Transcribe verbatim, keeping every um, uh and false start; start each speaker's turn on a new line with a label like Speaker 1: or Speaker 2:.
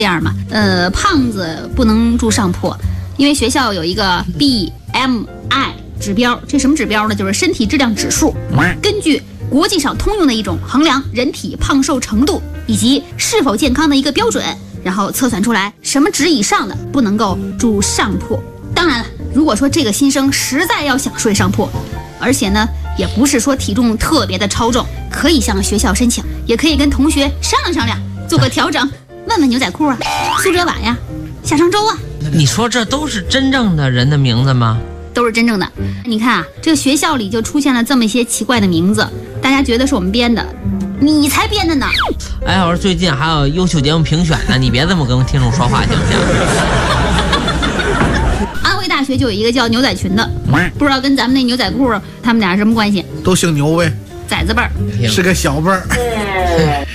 Speaker 1: 这样嘛，呃，胖子不能住上铺，因为学校有一个 B M I 指标，这什么指标呢？就是身体质量指数，根据国际上通用的一种衡量人体胖瘦程度以及是否健康的一个标准，然后测算出来什么值以上的不能够住上铺。当然了，如果说这个新生实在要想睡上铺，而且呢也不是说体重特别的超重，可以向学校申请，也可以跟同学商量商量，做个调整。问问牛仔裤啊，苏浙碗呀，夏商周啊。
Speaker 2: 你说这都是真正的人的名字吗？
Speaker 1: 都是真正的。你看啊，这个学校里就出现了这么一些奇怪的名字，大家觉得是我们编的，你才编的呢。
Speaker 2: 哎，我说最近还有优秀节目评选呢，你别这么跟听众说话行不行？
Speaker 1: 安徽大学就有一个叫牛仔群的，不知道跟咱们那牛仔裤他们俩什么关系？
Speaker 3: 都姓牛呗，
Speaker 1: 崽子辈儿，
Speaker 3: 是个小辈儿。